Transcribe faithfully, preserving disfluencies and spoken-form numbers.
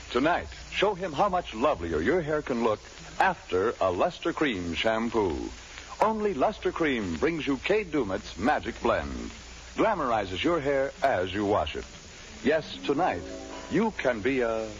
Tonight, show him how much lovelier your hair can look after a Luster Cream shampoo. Only Luster Cream brings you Kay Daumit's Magic Blend. Glamorizes your hair as you wash it. Yes, tonight, you can be a...